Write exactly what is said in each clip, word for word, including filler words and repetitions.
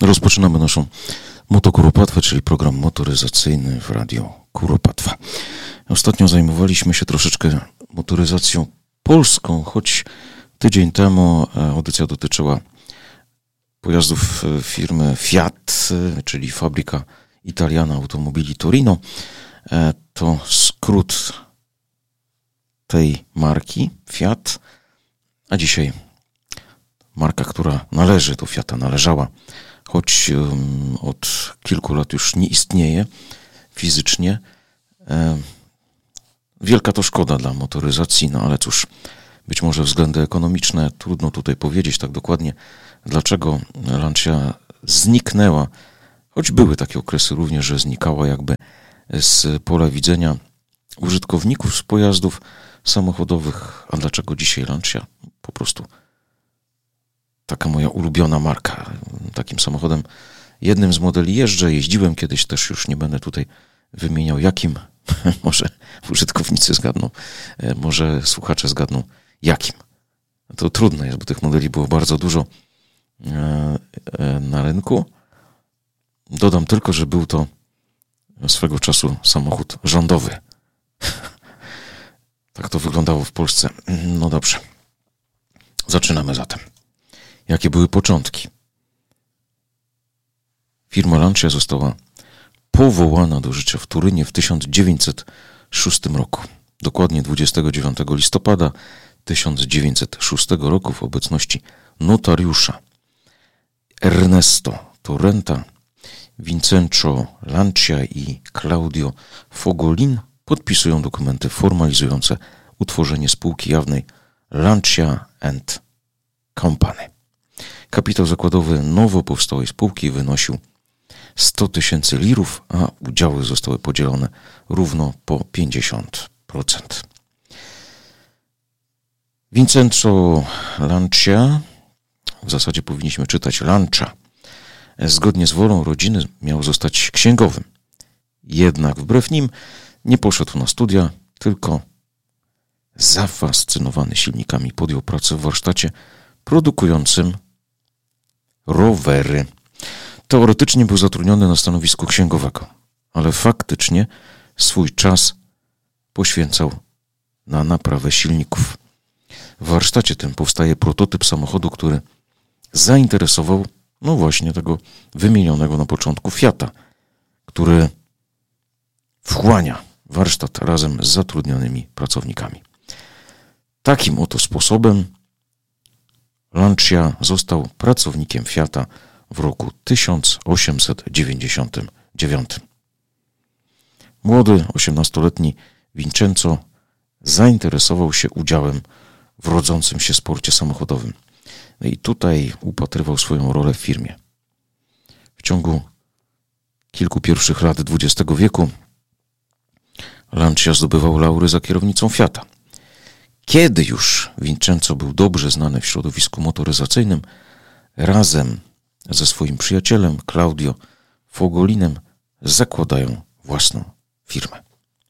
Rozpoczynamy naszą Motokuropatwę, czyli program motoryzacyjny w Radio Kuropatwa. Ostatnio zajmowaliśmy się troszeczkę motoryzacją polską, choć tydzień temu audycja dotyczyła pojazdów firmy Fiat, czyli Fabbrica Italiana Automobili Torino. To skrót tej marki Fiat, a dzisiaj marka, która należy do Fiata, należała, choć um, od kilku lat już nie istnieje fizycznie. E, wielka to szkoda dla motoryzacji, no ale cóż, być może względy ekonomiczne, trudno tutaj powiedzieć tak dokładnie, dlaczego Lancia zniknęła, choć były takie okresy również, że znikała jakby z pola widzenia użytkowników z pojazdów samochodowych. A dlaczego dzisiaj Lancia? Po prostu taka moja ulubiona marka. Takim samochodem, jednym z modeli jeżdżę, jeździłem kiedyś, też już nie będę tutaj wymieniał jakim. Może użytkownicy zgadną, może słuchacze zgadną jakim. To trudne jest, bo tych modeli było bardzo dużo na rynku. Dodam tylko, że był to swego czasu samochód rządowy. Tak to wyglądało w Polsce. No dobrze. Zaczynamy zatem. Jakie były początki? Firma Lancia została powołana do życia w Turynie w tysiąc dziewięćset szóstym roku. Dokładnie dwudziestego dziewiątego listopada tysiąc dziewięćset szóstego roku w obecności notariusza Ernesto Torrenta, Vincenzo Lancia i Claudio Fogolin podpisują dokumenty formalizujące utworzenie spółki jawnej Lancia and Company. Kapitał zakładowy nowo powstałej spółki wynosił sto tysięcy lirów, a udziały zostały podzielone równo po pięćdziesiąt procent. Vincenzo Lancia, w zasadzie powinniśmy czytać Lancia, zgodnie z wolą rodziny miał zostać księgowym. Jednak wbrew nim nie poszedł na studia, tylko zafascynowany silnikami podjął pracę w warsztacie produkującym rowery. Teoretycznie był zatrudniony na stanowisku księgowego, ale faktycznie swój czas poświęcał na naprawę silników. W warsztacie tym powstaje prototyp samochodu, który zainteresował, no właśnie, tego wymienionego na początku Fiata, który wchłania warsztat razem z zatrudnionymi pracownikami. Takim oto sposobem Lancia został pracownikiem Fiata w roku tysiąc osiemset dziewięćdziesiątym dziewiątym. Młody, osiemnastoletni Vincenzo zainteresował się udziałem w rodzącym się sporcie samochodowym. I tutaj upatrywał swoją rolę w firmie. W ciągu kilku pierwszych lat dwudziestego wieku Lancia zdobywał laury za kierownicą Fiata. Kiedy już Vincenzo był dobrze znany w środowisku motoryzacyjnym, razem ze swoim przyjacielem Claudio Fogolinem zakładają własną firmę.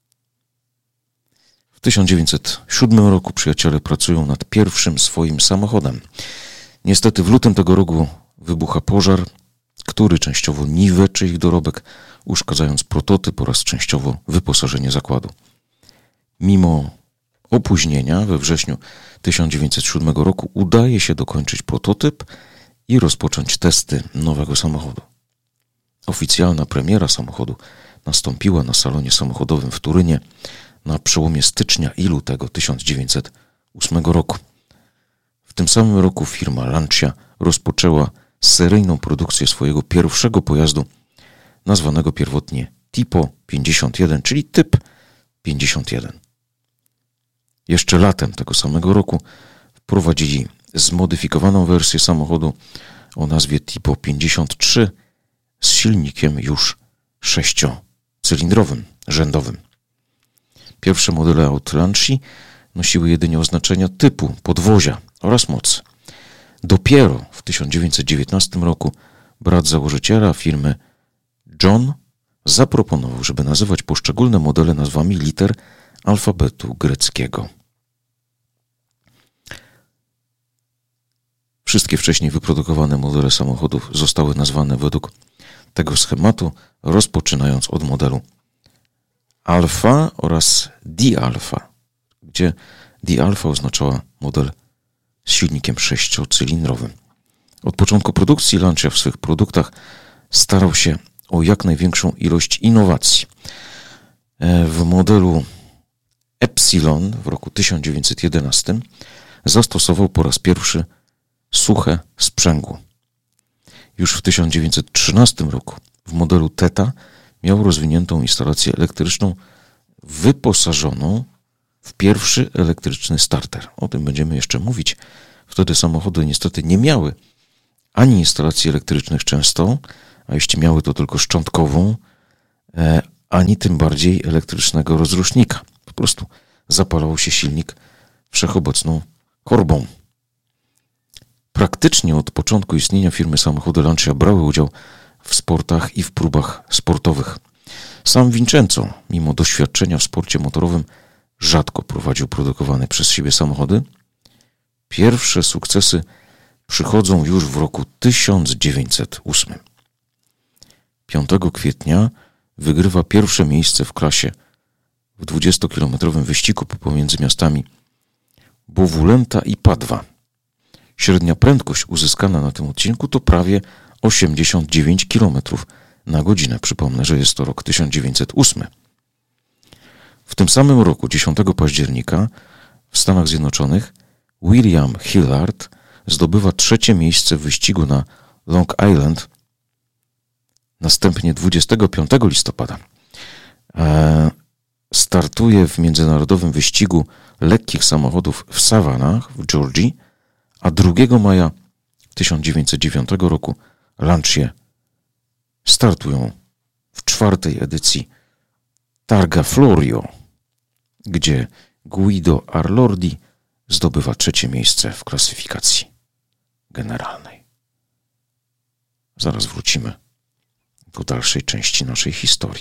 W tysiąc dziewięćset siódmym roku przyjaciele pracują nad pierwszym swoim samochodem. Niestety w lutym tego roku wybucha pożar, który częściowo niweczy ich dorobek, uszkadzając prototyp oraz częściowo wyposażenie zakładu. Mimo opóźnienia we wrześniu tysiąc dziewięćset siódmego roku udaje się dokończyć prototyp i rozpocząć testy nowego samochodu. Oficjalna premiera samochodu nastąpiła na salonie samochodowym w Turynie na przełomie stycznia i lutego tysiąc dziewięćset ósmego roku. W tym samym roku firma Lancia rozpoczęła seryjną produkcję swojego pierwszego pojazdu, nazwanego pierwotnie Tipo pięćdziesiąt jeden, czyli typ pięćdziesiąt jeden. Jeszcze latem tego samego roku wprowadzili zmodyfikowaną wersję samochodu o nazwie Tipo pięćdziesiąt trzy z silnikiem już sześciocylindrowym, rzędowym. Pierwsze modele aut Lancii nosiły jedynie oznaczenia typu, podwozia oraz mocy. Dopiero w tysiąc dziewięćset dziewiętnastym roku brat założyciela firmy John zaproponował, żeby nazywać poszczególne modele nazwami liter alfabetu greckiego. Wszystkie wcześniej wyprodukowane modele samochodów zostały nazwane według tego schematu, rozpoczynając od modelu Alfa oraz D-Alfa, gdzie D-Alfa oznaczała model z silnikiem sześciocylindrowym. Od początku produkcji Lancia w swych produktach starał się o jak największą ilość innowacji. W modelu Epsilon w roku tysiąc dziewięćset jedenastym zastosował po raz pierwszy suche sprzęgło. Już w tysiąc dziewięćset trzynastym roku w modelu Theta miał rozwiniętą instalację elektryczną wyposażoną w pierwszy elektryczny starter. O tym będziemy jeszcze mówić. Wtedy samochody niestety nie miały ani instalacji elektrycznych często, a jeśli miały, to tylko szczątkową, ani tym bardziej elektrycznego rozrusznika. Po prostu zapalał się silnik wszechobecną korbą. Praktycznie od początku istnienia firmy samochody Lancia brały udział w sportach i w próbach sportowych. Sam Vincenzo, mimo doświadczenia w sporcie motorowym, rzadko prowadził produkowane przez siebie samochody. Pierwsze sukcesy przychodzą już w roku tysiąc dziewięćset ósmym. piątego kwietnia wygrywa pierwsze miejsce w klasie w dwudziestokilometrowym wyścigu pomiędzy miastami Bowulenta i Padwa. Średnia prędkość uzyskana na tym odcinku to prawie osiemdziesiąt dziewięć kilometrów na godzinę. Przypomnę, że jest to rok tysiąc dziewięćset ósmy. W tym samym roku, dziesiątego października, w Stanach Zjednoczonych William Hillard zdobywa trzecie miejsce w wyścigu na Long Island. Następnie dwudziestego piątego listopada e, startuje w międzynarodowym wyścigu lekkich samochodów w Savannah w Georgii, a drugiego maja tysiąc dziewięćset dziewiątego roku Lancia startują w czwartej edycji Targa Florio, gdzie Guido Arlordi zdobywa trzecie miejsce w klasyfikacji generalnej. Zaraz wrócimy do dalszej części naszej historii.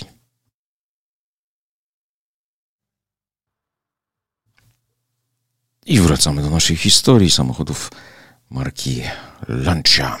I wracamy do naszej historii samochodów marki Lancia.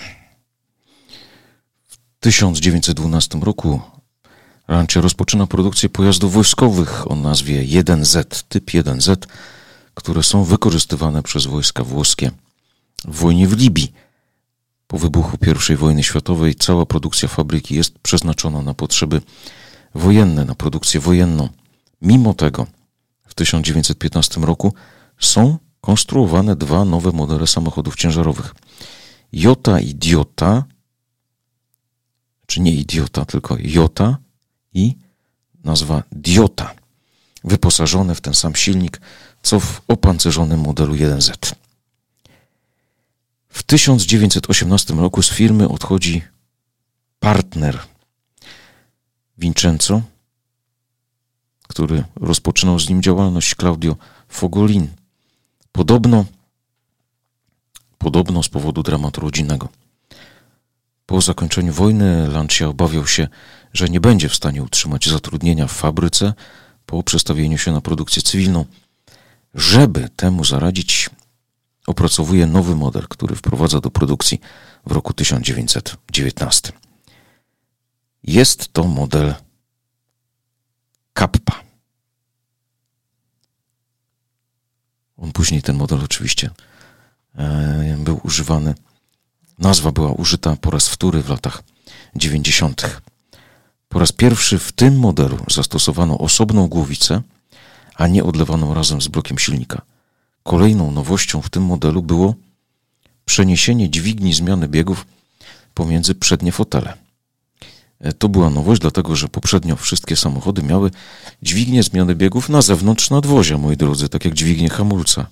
W tysiąc dziewięćset dwunastym roku Lancia rozpoczyna produkcję pojazdów wojskowych o nazwie jeden zet, typ jeden zet, które są wykorzystywane przez wojska włoskie w wojnie w Libii. Po wybuchu pierwszej wojny światowej cała produkcja fabryki jest przeznaczona na potrzeby wojenne, na produkcję wojenną. Mimo tego w tysiąc dziewięćset piętnastym roku są konstruowane dwa nowe modele samochodów ciężarowych. Jota i Diota, czy nie Idiota, tylko Jota i nazwa Diota, wyposażone w ten sam silnik, co w opancerzonym modelu jeden zet. W tysiąc dziewięćset osiemnastym roku z firmy odchodzi partner Vincenzo, który rozpoczynał z nim działalność, Claudio Fogolin. Podobno, podobno z powodu dramatu rodzinnego. Po zakończeniu wojny Lancia obawiał się, że nie będzie w stanie utrzymać zatrudnienia w fabryce po przestawieniu się na produkcję cywilną. Żeby temu zaradzić, opracowuje nowy model, który wprowadza do produkcji w roku tysiąc dziewięćset dziewiętnastym. Jest to model Kappa. On później, ten model oczywiście e, był używany, nazwa była użyta po raz wtóry w latach dziewięćdziesiątych. Po raz pierwszy w tym modelu zastosowano osobną głowicę, a nie odlewaną razem z blokiem silnika. Kolejną nowością w tym modelu było przeniesienie dźwigni zmiany biegów pomiędzy przednie fotele. To była nowość, dlatego że poprzednio wszystkie samochody miały dźwignię zmiany biegów na zewnątrz nadwozia, moi drodzy, tak jak dźwignię hamulca.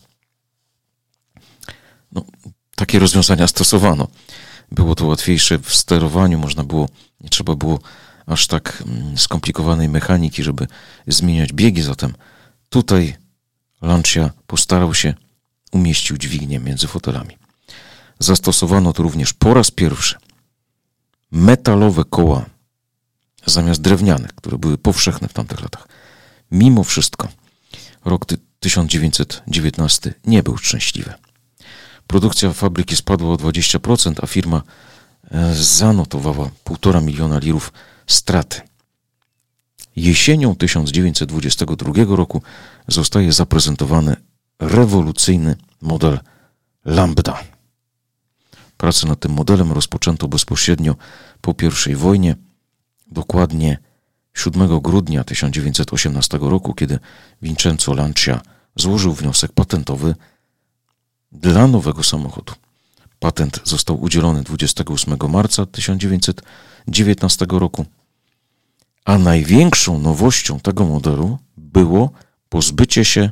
No, takie rozwiązania stosowano. Było to łatwiejsze w sterowaniu, można było, nie trzeba było aż tak skomplikowanej mechaniki, żeby zmieniać biegi, zatem tutaj Lancia postarał się, umieścił dźwignię między fotelami. Zastosowano tu również po raz pierwszy metalowe koła zamiast drewnianych, które były powszechne w tamtych latach. Mimo wszystko rok tysiąc dziewięćset dziewiętnasty nie był szczęśliwy. Produkcja fabryki spadła o dwadzieścia procent, a firma zanotowała półtora miliona lirów straty. Jesienią tysiąc dziewięćset dwudziestego drugiego roku zostaje zaprezentowany rewolucyjny model Lambda. Pracę nad tym modelem rozpoczęto bezpośrednio po pierwszej wojnie, dokładnie siódmego grudnia tysiąc dziewięćset osiemnastego roku, kiedy Vincenzo Lancia złożył wniosek patentowy dla nowego samochodu. Patent został udzielony dwudziestego ósmego marca tysiąc dziewięćset dziewiętnastego roku, a największą nowością tego modelu było pozbycie się,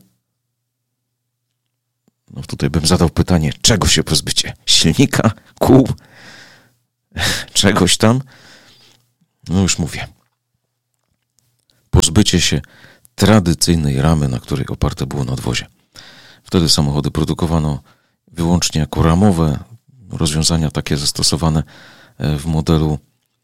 no tutaj bym zadał pytanie, czego się pozbycie? Silnika, kół, czegoś tam? No już mówię. Pozbycie się tradycyjnej ramy, na której oparte było nadwozie. Wtedy samochody produkowano wyłącznie jako ramowe, rozwiązania takie zastosowane w modelu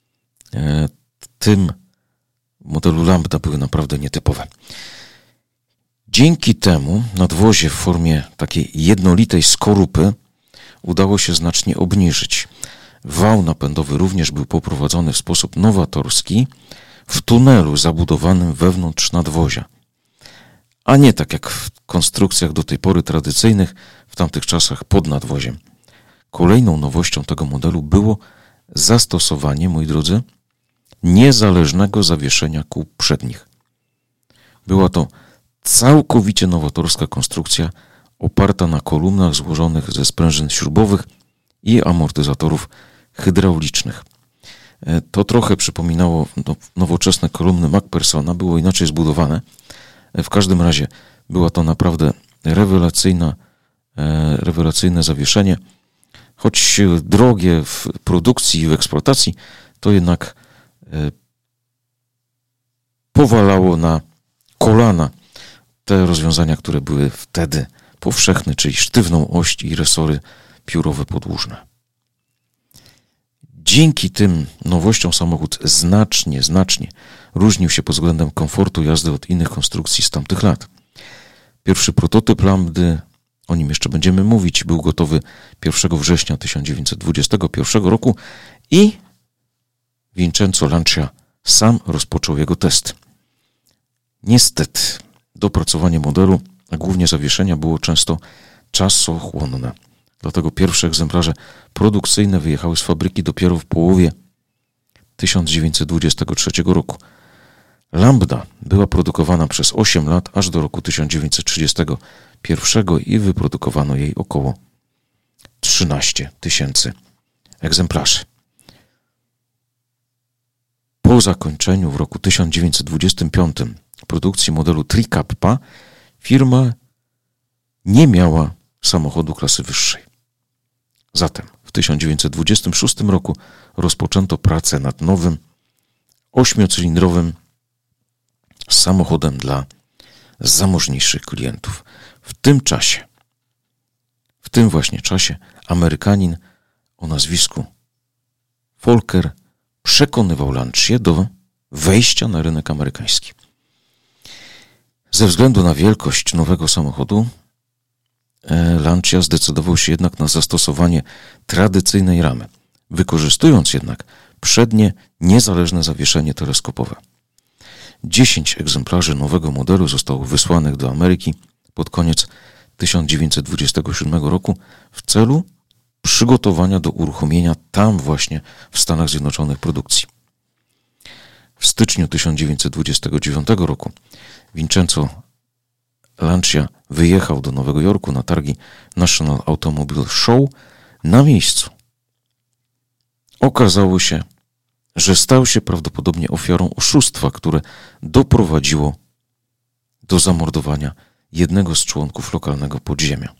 tym, w modelu Lambda były naprawdę nietypowe. Dzięki temu nadwozie w formie takiej jednolitej skorupy udało się znacznie obniżyć. Wał napędowy również był poprowadzony w sposób nowatorski w tunelu zabudowanym wewnątrz nadwozia, a nie tak jak w konstrukcjach do tej pory tradycyjnych w tamtych czasach pod nadwoziem. Kolejną nowością tego modelu było zastosowanie, moi drodzy, niezależnego zawieszenia kół przednich. Była to całkowicie nowatorska konstrukcja oparta na kolumnach złożonych ze sprężyn śrubowych i amortyzatorów hydraulicznych. To trochę przypominało nowoczesne kolumny Macphersona, było inaczej zbudowane. W każdym razie była to naprawdę rewelacyjna, rewelacyjne zawieszenie. Choć drogie w produkcji i w eksploatacji, to jednak powalało na kolana te rozwiązania, które były wtedy powszechne, czyli sztywną oś i resory piórowe podłużne. Dzięki tym nowościom samochód znacznie, znacznie różnił się pod względem komfortu jazdy od innych konstrukcji z tamtych lat. Pierwszy prototyp Lambdy, o nim jeszcze będziemy mówić, był gotowy pierwszego września tysiąc dziewięćset dwudziestego pierwszego roku i Vincenzo Lancia sam rozpoczął jego test. Niestety, dopracowanie modelu, a głównie zawieszenia, było często czasochłonne. Dlatego pierwsze egzemplarze produkcyjne wyjechały z fabryki dopiero w połowie tysiąc dziewięćset dwudziestego trzeciego roku. Lambda była produkowana przez osiem lat, aż do roku tysiąc dziewięćset trzydziestego pierwszego i wyprodukowano jej około trzynaście tysięcy egzemplarzy. Po zakończeniu w roku tysiąc dziewięćset dwudziestym piątym produkcji modelu Tricappa firma nie miała samochodu klasy wyższej. Zatem w tysiąc dziewięćset dwudziestym szóstym roku rozpoczęto pracę nad nowym, ośmiocylindrowym samochodem dla zamożniejszych klientów. W tym czasie, w tym właśnie czasie Amerykanin o nazwisku Volker przekonywał Lancię do wejścia na rynek amerykański. Ze względu na wielkość nowego samochodu Lancia zdecydował się jednak na zastosowanie tradycyjnej ramy, wykorzystując jednak przednie, niezależne zawieszenie teleskopowe. Dziesięć egzemplarzy nowego modelu zostało wysłanych do Ameryki pod koniec tysiąc dziewięćset dwudziestego siódmego roku w celu przygotowania do uruchomienia tam właśnie w Stanach Zjednoczonych produkcji. W styczniu tysiąc dziewięćset dwudziestego dziewiątego roku Vincenzo Lancia wyjechał do Nowego Jorku na targi National Automobile Show. Na miejscu okazało się, że stał się prawdopodobnie ofiarą oszustwa, które doprowadziło do zamordowania jednego z członków lokalnego podziemia.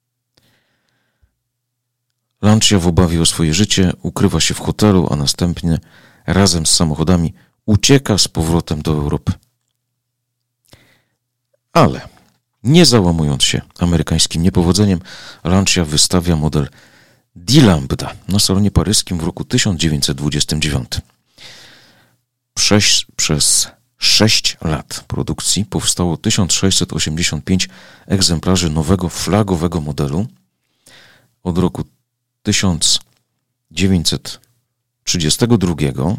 Lancia w obawie o swoje życie ukrywa się w hotelu, a następnie razem z samochodami ucieka z powrotem do Europy. Ale nie załamując się amerykańskim niepowodzeniem, Lancia wystawia model D-Lambda na salonie paryskim w roku tysiąc dziewięćset dwudziestym dziewiątym. Przez, przez sześć lat produkcji powstało tysiąc sześćset osiemdziesiąt pięć egzemplarzy nowego flagowego modelu od roku tysiąc dziewięćset trzydziestego drugiego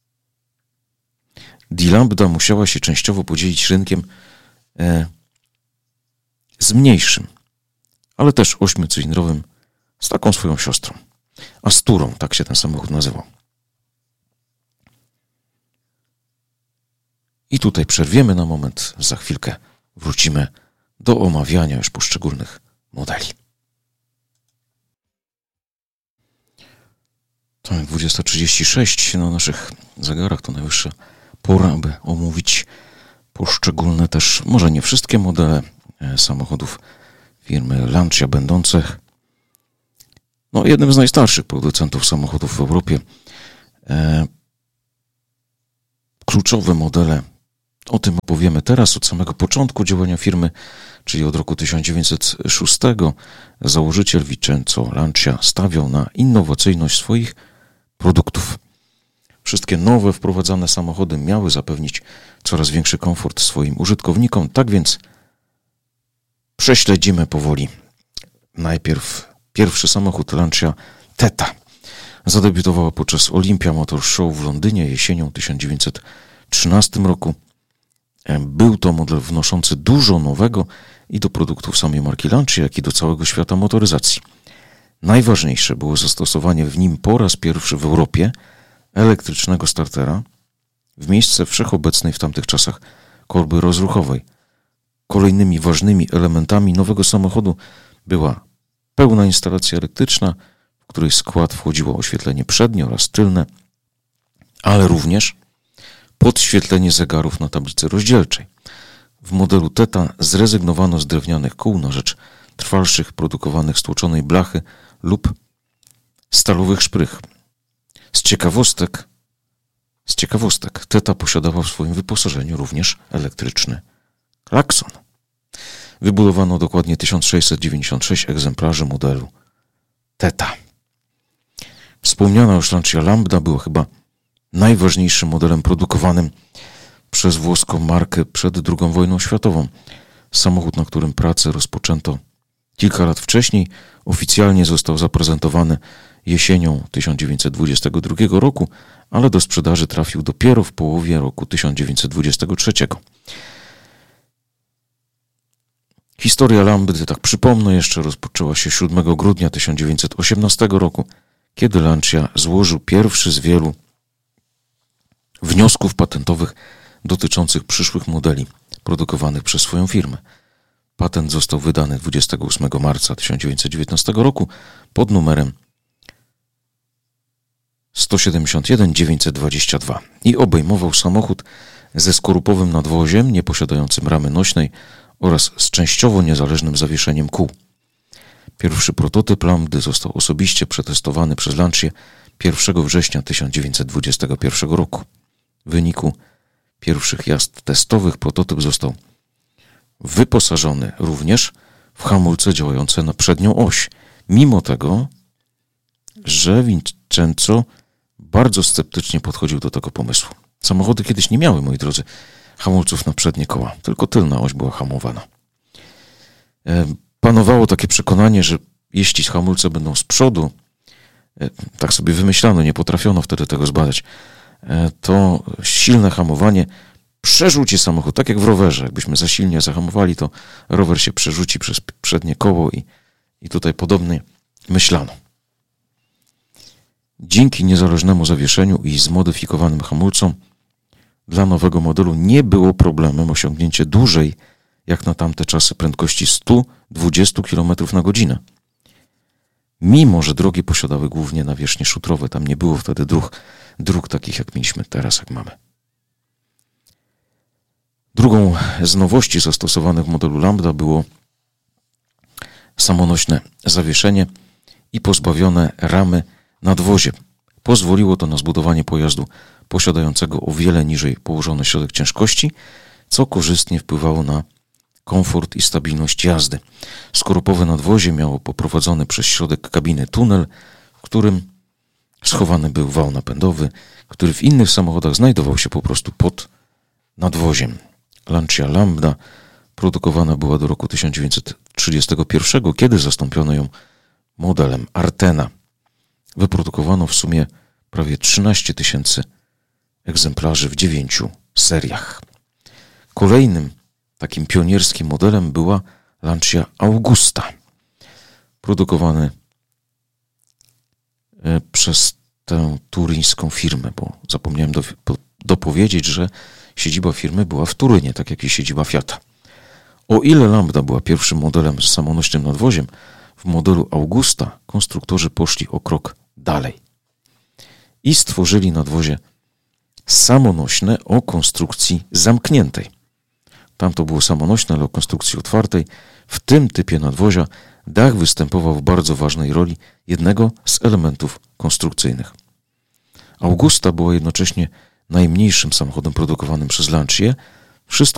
D-Lambda musiała się częściowo podzielić rynkiem e, z mniejszym, ale też ośmiocylindrowym, z taką swoją siostrą. Asturą, tak się ten samochód nazywał. I tutaj przerwiemy na moment, za chwilkę wrócimy do omawiania już poszczególnych modeli. To dwudziesta trzydzieści sześć na naszych zegarach, to najwyższa pora, aby omówić poszczególne też, może nie wszystkie modele samochodów firmy Lancia, będących no, jednym z najstarszych producentów samochodów w Europie. E, kluczowe modele, o tym opowiemy teraz, od samego początku działania firmy, czyli od roku tysiąc dziewięćset szóstego. Założyciel Vincenzo Lancia stawiał na innowacyjność swoich produktów. Wszystkie nowe wprowadzane samochody miały zapewnić coraz większy komfort swoim użytkownikom, tak więc prześledzimy powoli. Najpierw pierwszy samochód Lancia Theta. Zadebiutowała podczas Olympia Motor Show w Londynie jesienią tysiąc dziewięćset trzynastego roku. Był to model wnoszący dużo nowego i do produktów samej marki Lancia, jak i do całego świata motoryzacji. Najważniejsze było zastosowanie w nim po raz pierwszy w Europie elektrycznego startera w miejsce wszechobecnej w tamtych czasach korby rozruchowej. Kolejnymi ważnymi elementami nowego samochodu była pełna instalacja elektryczna, w której skład wchodziło oświetlenie przednie oraz tylne, ale również podświetlenie zegarów na tablicy rozdzielczej. W modelu Theta zrezygnowano z drewnianych kół na rzecz trwalszych, produkowanych z tłoczonej blachy lub stalowych szprych. Z ciekawostek, z ciekawostek Theta posiadała w swoim wyposażeniu również elektryczny klakson. Wybudowano dokładnie tysiąc sześćset dziewięćdziesiąt sześć egzemplarzy modelu Theta. Wspomniana już Lancia Lambda była chyba najważniejszym modelem produkowanym przez włoską markę przed drugą wojną światową. Samochód, na którym pracę rozpoczęto kilka lat wcześniej, oficjalnie został zaprezentowany jesienią tysiąc dziewięćset dwudziestego drugiego roku, ale do sprzedaży trafił dopiero w połowie roku tysiąc dziewięćset dwudziestego trzeciego. Historia Lambdy, tak przypomnę jeszcze, rozpoczęła się siódmego grudnia tysiąc dziewięćset osiemnastego roku, kiedy Lancia złożył pierwszy z wielu wniosków patentowych dotyczących przyszłych modeli produkowanych przez swoją firmę. Patent został wydany dwudziestego ósmego marca tysiąc dziewięćset dziewiętnastego roku pod numerem sto siedemdziesiąt jeden dziewięćset dwadzieścia dwa i obejmował samochód ze skorupowym nadwoziem, nieposiadającym ramy nośnej oraz z częściowo niezależnym zawieszeniem kół. Pierwszy prototyp Lambdy został osobiście przetestowany przez Lancię pierwszego września tysiąc dziewięćset dwudziestego pierwszego roku. W wyniku pierwszych jazd testowych prototyp został wyposażony również w hamulce działające na przednią oś, mimo tego, że Vincenzo bardzo sceptycznie podchodził do tego pomysłu. Samochody kiedyś nie miały, moi drodzy, hamulców na przednie koła, tylko tylna oś była hamowana. Panowało takie przekonanie, że jeśli hamulce będą z przodu, tak sobie wymyślano, nie potrafiono wtedy tego zbadać, to silne hamowanie przerzuci samochód, tak jak w rowerze. Jakbyśmy za silnie zahamowali, to rower się przerzuci przez przednie koło i, i tutaj podobnie myślano. Dzięki niezależnemu zawieszeniu i zmodyfikowanym hamulcom dla nowego modelu nie było problemem osiągnięcie dłużej jak na tamte czasy prędkości sto dwadzieścia kilometrów na godzinę. Mimo że drogi posiadały głównie nawierzchnie szutrowe, tam nie było wtedy dróg, dróg takich jak mieliśmy teraz, jak mamy. Drugą z nowości zastosowanych w modelu Lambda było samonośne zawieszenie i pozbawione ramy nadwozie. Pozwoliło to na zbudowanie pojazdu posiadającego o wiele niżej położony środek ciężkości, co korzystnie wpływało na komfort i stabilność jazdy. Skorupowe nadwozie miało poprowadzony przez środek kabiny tunel, w którym schowany był wał napędowy, który w innych samochodach znajdował się po prostu pod nadwoziem. Lancia Lambda produkowana była do roku tysiąc dziewięćset trzydziestego pierwszego, kiedy zastąpiono ją modelem Artena. Wyprodukowano w sumie prawie trzynaście tysięcy egzemplarzy w dziewięciu seriach. Kolejnym takim pionierskim modelem była Lancia Augusta, produkowany przez tę turyńską firmę, bo zapomniałem do, dopowiedzieć, że siedziba firmy była w Turynie, tak jak i siedziba Fiata. O ile Lambda była pierwszym modelem z samonośnym nadwoziem, w modelu Augusta konstruktorzy poszli o krok dalej i stworzyli nadwozie samonośne o konstrukcji zamkniętej. Tam to było samonośne, ale o konstrukcji otwartej. W tym typie nadwozia dach występował w bardzo ważnej roli jednego z elementów konstrukcyjnych. Augusta była jednocześnie najmniejszym samochodem produkowanym przez Lancię. Wszystko